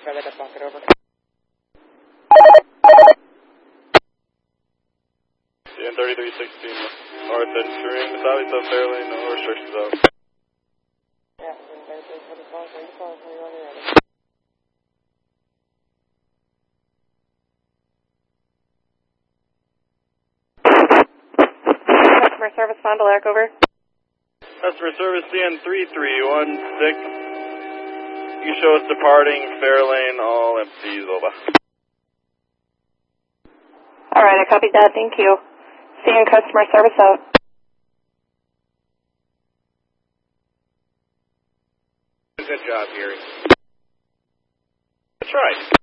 try that bucket over. CN 3316 north entering the southeast of Fairlane, no restrictions out. Yeah, what is wrong? Customer service, Fond du Lac, over. Customer service CN 3316. You show us departing Fairlane, all empties, over. Alright, I copied that, thank you. CN customer service out. Good job, Gary. That's right.